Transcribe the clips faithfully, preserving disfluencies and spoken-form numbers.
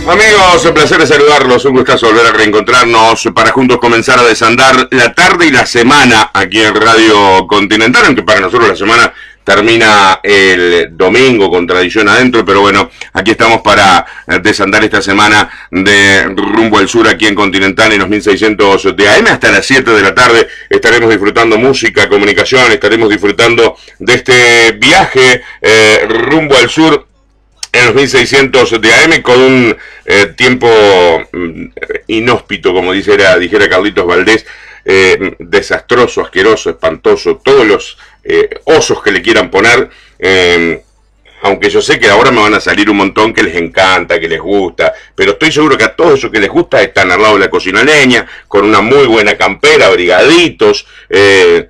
Amigos, un placer de saludarlos, un gustazo volver a reencontrarnos para juntos comenzar a desandar la tarde y la semana aquí en Radio Continental, aunque para nosotros la semana termina el domingo con tradición adentro, pero bueno, aquí estamos para desandar esta semana de rumbo al sur aquí en Continental en los mil seiscientos de A M hasta las siete de la tarde. Estaremos disfrutando música, comunicación, estaremos disfrutando de este viaje eh, rumbo al sur en los mil seiscientos de A M con un eh, tiempo mm, inhóspito, como dijera, dijera Carlitos Valdés, eh, desastroso, asqueroso, espantoso, todos los eh, osos que le quieran poner, eh, aunque yo sé que ahora me van a salir un montón que les encanta, que les gusta, pero estoy seguro que a todos esos que les gusta están al lado de la cocina leña, con una muy buena campera, abrigaditos, eh,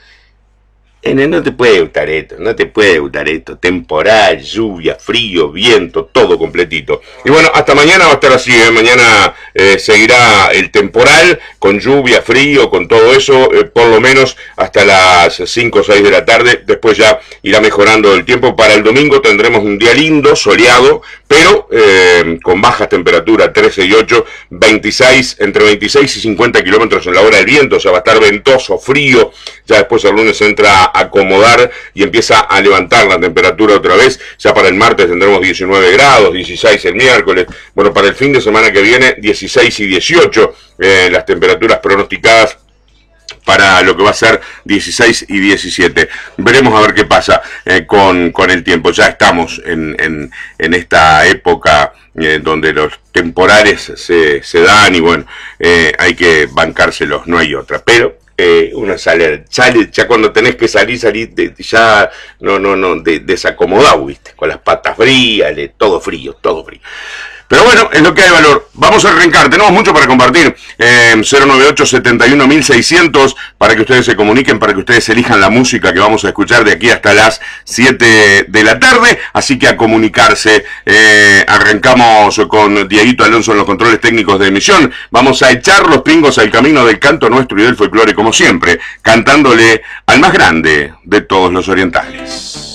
No te puede gustar esto, no te puede gustar esto. Temporal, lluvia, frío, viento, todo completito. Y bueno, hasta mañana va a estar así, ¿eh? Mañana eh, seguirá el temporal, con lluvia, frío, con todo eso, eh, por lo menos hasta las cinco o seis de la tarde. Después ya irá mejorando el tiempo. Para el domingo tendremos un día lindo, soleado, pero eh, con bajas temperaturas, trece y ocho, veintiséis, entre veintiséis y cincuenta kilómetros en la hora del viento. O sea, va a estar ventoso, frío. Ya después el lunes entra acomodar y empieza a levantar la temperatura otra vez. Ya para el martes tendremos diecinueve grados, dieciséis el miércoles. Bueno, para el fin de semana que viene, dieciséis y dieciocho, eh, las temperaturas pronosticadas para lo que va a ser dieciséis y diecisiete. Veremos a ver qué pasa eh, con, con el tiempo. Ya estamos en, en, en esta época eh, donde los temporales se, se dan y bueno, eh, hay que bancárselos, no hay otra. Pero Eh, uno sale, sale, ya cuando tenés que salir, salir de, ya no, no, no, de, desacomodado, ¿viste? Con las patas frías, de, todo frío, todo frío. Pero bueno, es lo que hay de valor. Vamos a arrancar, tenemos mucho para compartir. Eh, cero nueve ocho, setenta y uno, mil seiscientos para que ustedes se comuniquen, para que ustedes elijan la música que vamos a escuchar de aquí hasta las siete de la tarde. Así que a comunicarse. Eh, arrancamos con Dieguito Alonso en los controles técnicos de emisión. Vamos a echar los pingos al camino del canto nuestro y del folclore, como siempre, cantándole al más grande de todos los orientales.